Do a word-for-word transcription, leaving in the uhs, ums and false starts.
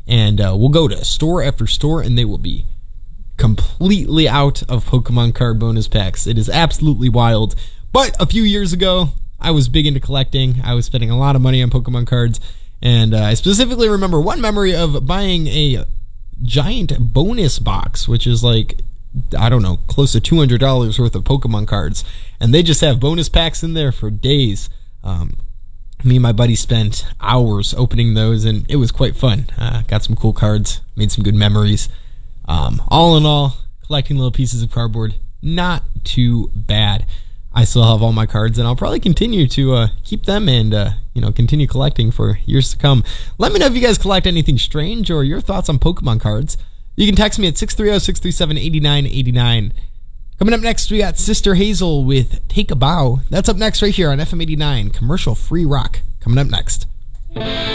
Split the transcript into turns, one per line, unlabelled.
and uh, we'll go to store after store, and they will be completely out of Pokemon card bonus packs. It is absolutely wild. But a few years ago, I was big into collecting. I was spending a lot of money on Pokemon cards, and uh, I specifically remember one memory of buying a giant bonus box, which is like, I don't know, close to two hundred dollars worth of Pokemon cards, and they just have bonus packs in there for days. Um, me and my buddy spent hours opening those, and it was quite fun. Uh, got some cool cards, made some good memories. Um, all in all, collecting little pieces of cardboard, not too bad. I still have all my cards, and I'll probably continue to uh, keep them and uh, you know continue collecting for years to come. Let me know if you guys collect anything strange or your thoughts on Pokemon cards. You can text me at six three zero, six three seven, eight nine eight nine. Coming up next, we got Sister Hazel with Take a Bow. That's up next right here on F M eighty-nine, commercial free rock. Coming up next.